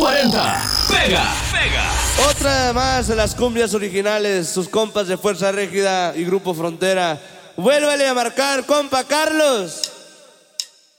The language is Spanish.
40. Pega, pega. Otra más de las cumbias originales, sus compas de Fuerza Régida y Grupo Frontera. Vuélvale a marcar, compa Carlos.